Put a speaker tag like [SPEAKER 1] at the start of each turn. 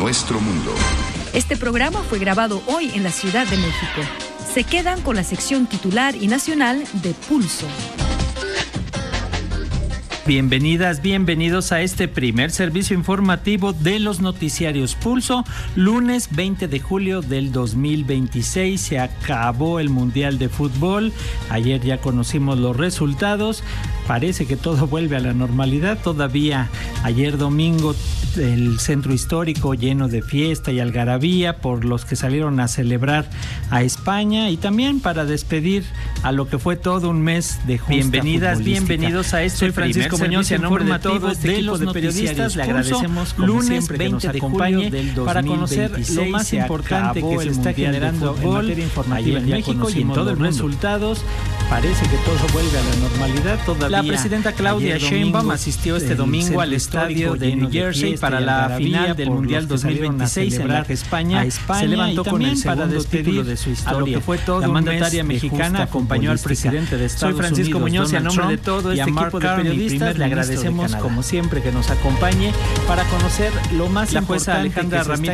[SPEAKER 1] nuestro mundo.
[SPEAKER 2] Este programa fue grabado hoy en la Ciudad de México. Se quedan con la sección titular y nacional de Pulso.
[SPEAKER 3] Bienvenidas, bienvenidos a este primer servicio informativo de los noticiarios Pulso. Lunes 20 de julio del 2026 se acabó el Mundial de Fútbol. Ayer ya conocimos los resultados. Parece que todo vuelve a la normalidad. Todavía ayer domingo el centro histórico lleno de fiesta y algarabía por los que salieron a celebrar a España y también para despedir a lo que fue todo un mes de justa
[SPEAKER 4] Bienvenidas,
[SPEAKER 3] futbolística.
[SPEAKER 4] Bienvenidos a este
[SPEAKER 3] Soy Francisco Muñoz y a nombre de todo este equipo de periodistas le agradecemos como
[SPEAKER 4] lunes
[SPEAKER 3] siempre que nos
[SPEAKER 4] 20 de
[SPEAKER 3] acompañe
[SPEAKER 4] julio del
[SPEAKER 3] para conocer lo más importante que se está generando en materia informativa en México y en todo el resultados. Parece que todo vuelve a la normalidad. Todavía
[SPEAKER 4] la presidenta Claudia Sheinbaum asistió este domingo al estadio de New Jersey para la final del Mundial 2026 en la que España se levantó con el segundo título de su historia.
[SPEAKER 3] A lo que fue todo
[SPEAKER 4] la mandataria
[SPEAKER 3] un mes
[SPEAKER 4] mexicana acompañó al presidente de Estados Unidos.
[SPEAKER 3] Soy Francisco Muñoz y a nombre de
[SPEAKER 4] todo
[SPEAKER 3] este equipo de periodistas le agradecemos como siempre que nos acompañe para conocer lo más
[SPEAKER 4] la jueza
[SPEAKER 3] importante
[SPEAKER 4] Alejandra
[SPEAKER 3] que se está